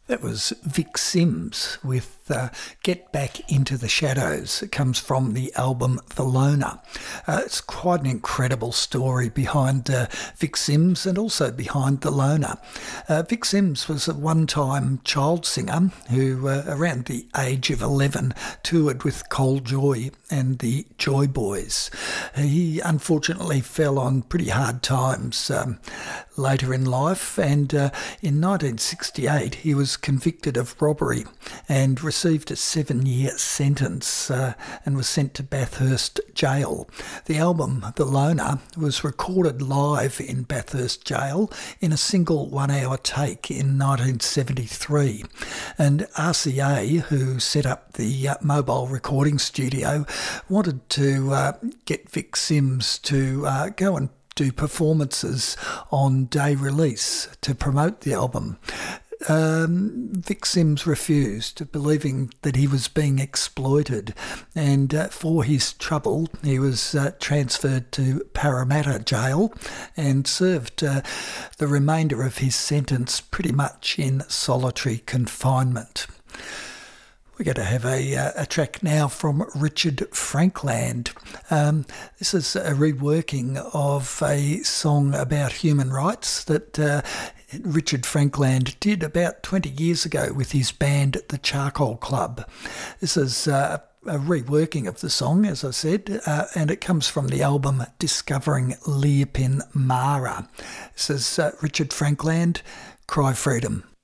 That was Vic Sims with Get Back Into the Shadows. It comes from the album The Loner. It's quite an incredible story behind Vic Sims and also behind The Loner. Vic Sims was a one-time child singer who, around the age of 11, toured with Col Joye and the Joy Boys. He unfortunately fell on pretty hard times later in life, and in 1968 he was convicted of robbery and received a 7-year sentence and was sent to Bathurst Jail. The album The Loner was recorded live in Bathurst Jail in a single 1-hour take in 1973, and RCA, who set up the mobile recording studio, wanted to get Vic Sims to go and do performances on day release to promote the album. Vic Sims refused, believing that he was being exploited, and for his trouble he was transferred to Parramatta Jail and served the remainder of his sentence pretty much in solitary confinement. We're going to have a track now from Richard Frankland. This is a reworking of a song about human rights that Richard Frankland did about 20 years ago with his band The Charcoal Club. This is a reworking of the song, as I said, and it comes from the album Discovering Leapin Mara. This is Richard Frankland, Cry Freedom.